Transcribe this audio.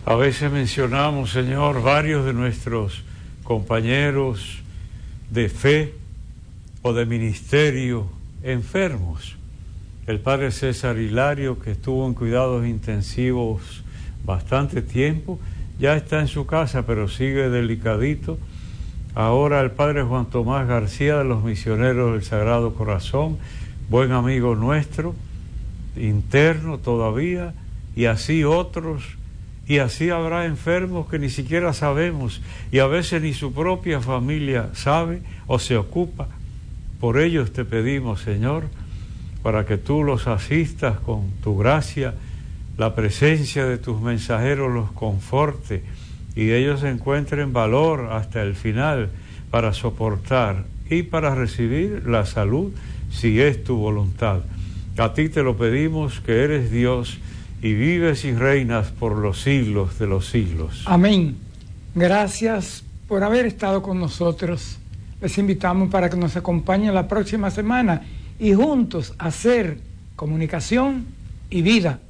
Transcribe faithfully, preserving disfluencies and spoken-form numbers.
A veces mencionamos, Señor, varios de nuestros compañeros de fe o de ministerio enfermos. El padre César Hilario, que estuvo en cuidados intensivos bastante tiempo, ya está en su casa, pero sigue delicadito. Ahora el padre Juan Tomás García, de los Misioneros del Sagrado Corazón, buen amigo nuestro, interno todavía, y así otros, y así habrá enfermos que ni siquiera sabemos, y a veces ni su propia familia sabe o se ocupa. Por ellos te pedimos, Señor, para que tú los asistas con tu gracia, la presencia de tus mensajeros los conforte y ellos encuentren valor hasta el final para soportar y para recibir la salud si es tu voluntad. A ti te lo pedimos, que eres Dios y vives y reinas por los siglos de los siglos. Amén. Gracias por haber estado con nosotros. Les invitamos para que nos acompañen la próxima semana y juntos hacer comunicación y vida.